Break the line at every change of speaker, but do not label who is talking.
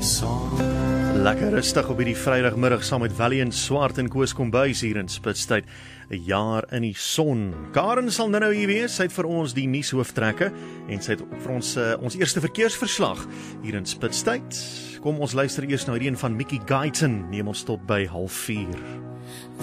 Lekker rustig op hierdie Vrydagmiddag saam met Valiant Swart en Koos Kombuis hier in Spitstyd. 'n jaar in die son. Karen sal nou hier wees. Sy het vir ons die nuushooftrekke en sy het vir ons eerste verkeersverslag hier in Spitstyd. Kom ons luister eers na hierdie een van Mickey Guyton. Neem ons tot by 3:30.